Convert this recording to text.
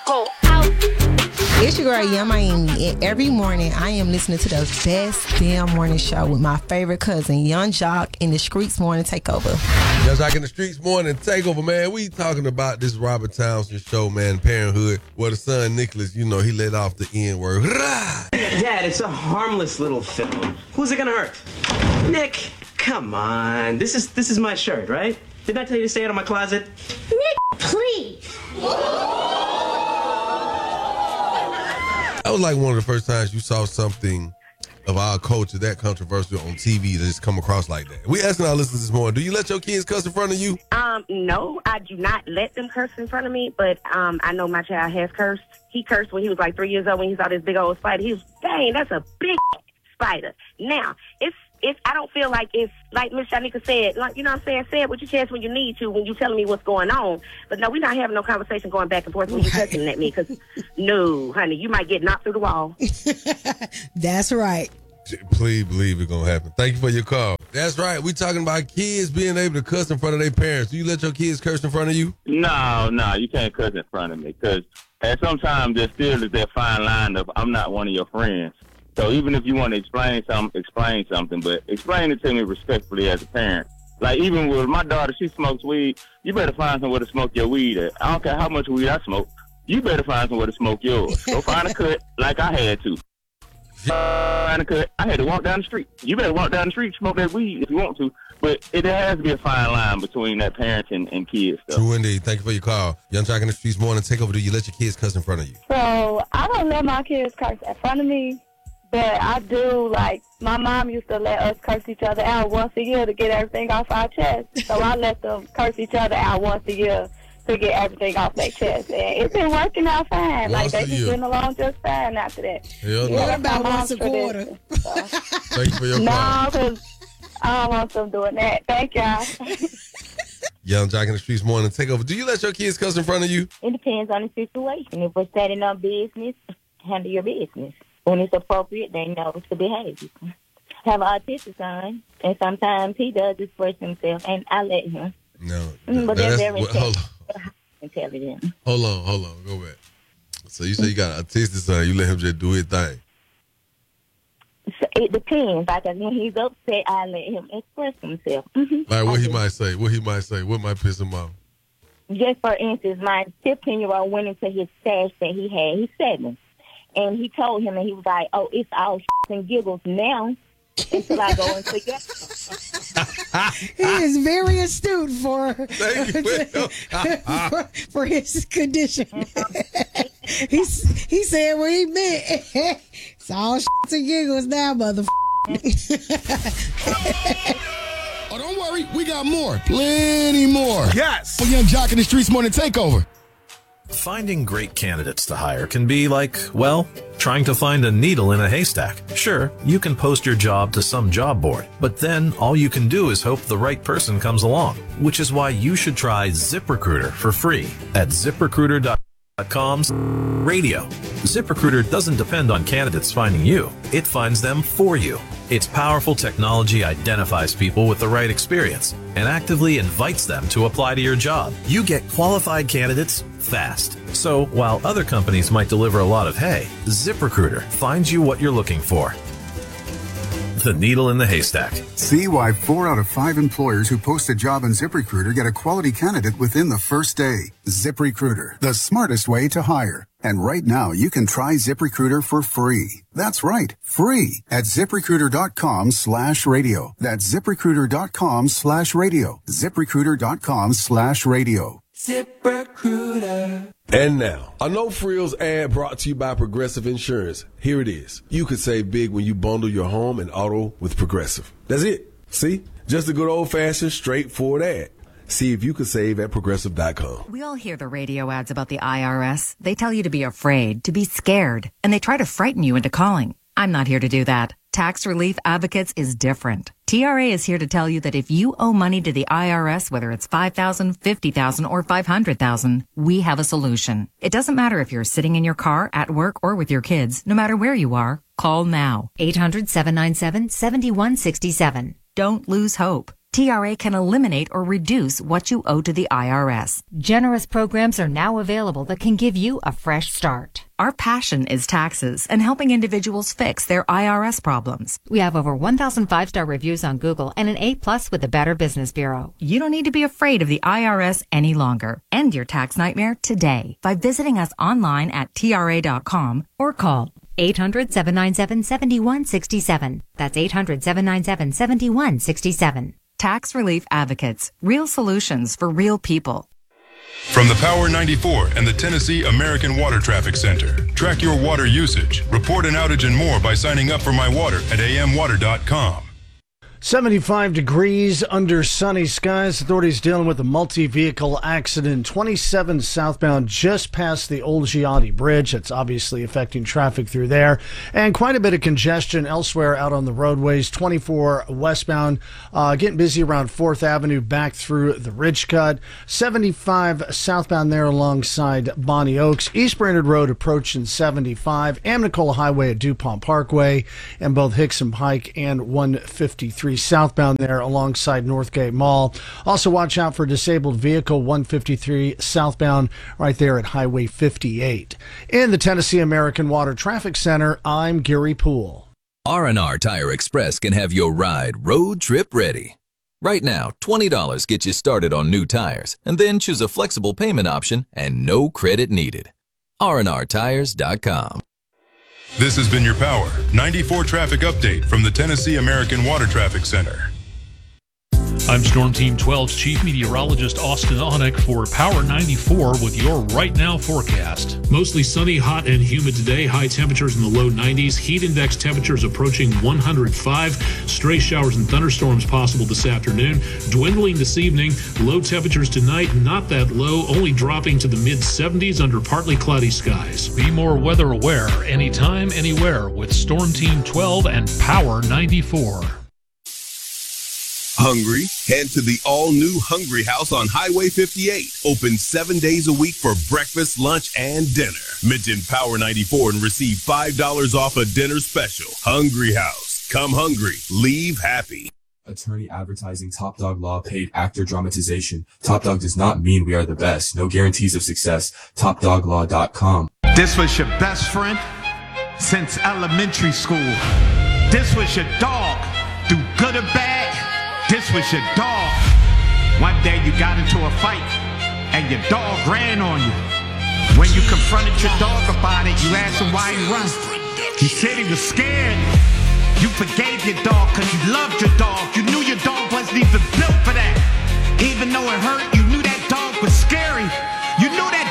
Go out. It's your girl, Young Miami, and every morning I am listening to the best damn morning show with my favorite cousin, Young Jock, in the Streets Morning Takeover. Young Jock in the Streets Morning Takeover, man. We talking about this Robert Townsend show, man, Parenthood, where the son, Nicholas, he let off the N-word. Dad, it's a harmless little film. Who's it gonna hurt? Nick, come on. This is my shirt, right? Didn't I tell you to stay out of my closet? Nick, please. That was like one of the first times you saw something of our culture that controversial on TV that just come across like that. We asking our listeners this morning, do you let your kids cuss in front of you? No, I do not let them curse in front of me, but I know my child has cursed. He cursed when he was like 3 years old when he saw this big old spider. He was, dang, that's a big spider. Now, I don't feel like it's, like Miss Shanika said, like, you know what I'm saying, say it with your chest when you need to, when you're telling me what's going on. But no, we're not having no conversation going back and forth when you're cussing at me, because, no, honey, you might get knocked through the wall. That's right. Please believe it's going to happen. Thank you for your call. That's right. We talking about kids being able to cuss in front of their parents. Do you let your kids curse in front of you? No, you can't cuss in front of me, because at sometimes there still is that fine line of I'm not one of your friends. So even if you want to explain something, but explain it to me respectfully as a parent. Like even with my daughter, she smokes weed. You better find somewhere to smoke your weed at. I don't care how much weed I smoke. You better find somewhere to smoke yours. Go find a cut like I had to. Find a cut. I had to walk down the street. You better walk down the street, smoke that weed if you want to. But it has to be a fine line between that parent and kids stuff. True indeed. Thank you for your call. Young Jock in the Streets Morning Takeover. Do you let your kids cuss in front of you? So I don't let my kids curse in front of me. But I do, like, my mom used to let us curse each other out once a year to get everything off our chest. So I let them curse each other out once a year to get everything off their chest. And it's been working out fine. Once like, they've been getting along just fine after that. Hell no. What about once a quarter? Thank you for your call. No, because I don't want them doing that. Thank y'all. Young Jock in the Streets Morning Takeover. Do you let your kids cuss in front of you? It depends on the situation. If we're setting up business, handle your business. When it's appropriate, they know to behave. I have an autistic son, and sometimes he does express himself, and I let him. No. But they're very intelligent. Hold on. Go back. So you say you got an autistic son, you let him just do his thing. So it depends. Like when he's upset, I let him express himself. Mm-hmm. Like what he might say. What might piss him off? Just for instance, my 15-year-old went into his stash that he had. He's 7. And he told him, and he was like, oh, it's all and giggles now until I go into your... He is very astute for his condition. he said what he meant. It's all and giggles now, motherfucker. Oh, don't worry. We got more. Plenty more. Yes. For Young Jock in the Streets Morning Takeover. Finding great candidates to hire can be like, well, trying to find a needle in a haystack. Sure, you can post your job to some job board, but then all you can do is hope the right person comes along, which is why you should try ZipRecruiter for free at ZipRecruiter.com/radio. ZipRecruiter doesn't depend on candidates finding you. It finds them for you. Its powerful technology identifies people with the right experience and actively invites them to apply to your job. You get qualified candidates fast. So while other companies might deliver a lot of hay, ZipRecruiter finds you what you're looking for. The needle in the haystack. See why 4 out of 5 employers who post a job on ZipRecruiter get a quality candidate within the first day. ZipRecruiter, the smartest way to hire. And right now, you can try ZipRecruiter for free. That's right, free at ZipRecruiter.com/radio. That's ZipRecruiter.com/radio. ZipRecruiter.com/radio. ZipRecruiter. And now, a No Frills ad brought to you by Progressive Insurance. Here it is. You could save big when you bundle your home and auto with Progressive. That's it. See? Just a good old-fashioned, straightforward ad. See if you could save at Progressive.com. We all hear the radio ads about the IRS. They tell you to be afraid, to be scared, and they try to frighten you into calling. I'm not here to do that. Tax Relief Advocates is different. TRA is here to tell you that if you owe money to the IRS, whether it's $5,000, $50,000, or $500,000, we have a solution. It doesn't matter if you're sitting in your car, at work, or with your kids. No matter where you are, call now. 800-797-7167. Don't lose hope. TRA can eliminate or reduce what you owe to the IRS. Generous programs are now available that can give you a fresh start. Our passion is taxes and helping individuals fix their IRS problems. We have over 1,000 5-star reviews on Google and an A+ with the Better Business Bureau. You don't need to be afraid of the IRS any longer. End your tax nightmare today by visiting us online at TRA.com or call 800-797-7167. That's 800-797-7167. Tax Relief Advocates. Real solutions for real people. From the Power 94 and the Tennessee American Water Traffic Center. Track your water usage, report an outage and more by signing up for My Water at amwater.com. 75 degrees under sunny skies. Authorities dealing with a multi-vehicle accident. 27 southbound just past the old Giotti Bridge. That's obviously affecting traffic through there. And quite a bit of congestion elsewhere out on the roadways. 24 westbound, getting busy around 4th Avenue back through the Ridge Cut. 75 southbound there alongside Bonnie Oaks. East Brainerd Road approaching 75. Amnicola Highway at DuPont Parkway. And both Hickson Pike and 153 southbound there alongside Northgate Mall. Also watch out for disabled vehicle 153 southbound right there at Highway 58. In the Tennessee American Water Traffic Center, I'm Gary Poole. R&R Tire Express can have your ride road trip ready. Right now, $20 gets you started on new tires, and then choose a flexible payment option and no credit needed. rnrtires.com. This has been your Power 94 traffic update from the Tennessee American Water Traffic Center. I'm Storm Team 12's Chief Meteorologist Austin Onick for Power 94 with your Right Now forecast. Mostly sunny, hot, and humid today. High temperatures in the low 90s. Heat index temperatures approaching 105. Stray showers and thunderstorms possible this afternoon. Dwindling this evening. Low temperatures tonight, not that low, only dropping to the mid-70s under partly cloudy skies. Be more weather aware anytime, anywhere with Storm Team 12 and Power 94. Hungry? Head to the all-new Hungry House on Highway 58. Open 7 days a week for breakfast, lunch, and dinner. Mention Power 94 and receive $5 off a dinner special. Hungry House. Come hungry. Leave happy. Attorney advertising Top Dog Law paid actor dramatization. Top Dog does not mean we are the best. No guarantees of success. TopDogLaw.com. This was your best friend since elementary school. This was your dog. Through good or bad, this was your dog. One day you got into a fight and your dog ran on you. When you confronted your dog about it, you asked him why he ran. He said he was scared. You forgave your dog because you loved your dog. You knew your dog wasn't even built for that. Even though it hurt, you knew that dog was scary. You knew that